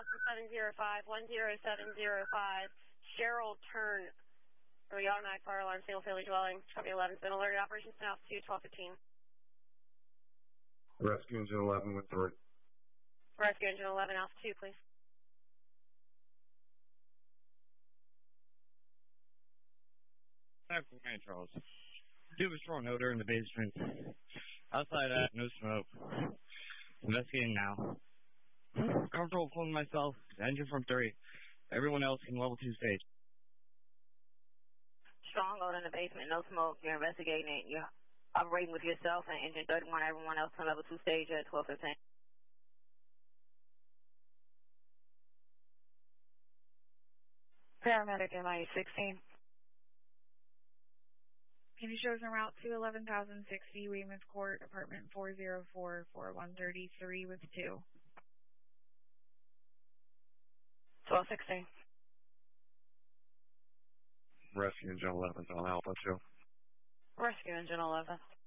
100705, Cheryl Turn, or the automatic fire alarm, single family dwelling, Company 11's been alerted. Operations now to 1215. Rescue Engine 11 with 3. Rescue Engine 11, Alpha 2, please. Hi, Charles. Dude was strong odor in the basement. Outside that, no smoke. Investigating now. Comfortable pulling myself. Engine from 3. Everyone else in level 2 stage. Strong odor in the basement, no smoke. You're investigating it. You're operating with yourself and engine 31. Everyone else on level 2 stage at 1215. Paramedic MIA 16. Can you show us en route to 11,060 Weymouth Court, apartment 404, 4133 with 2. 1216. Rescue Engine 11 on Alpha 2. Rescue Engine 11.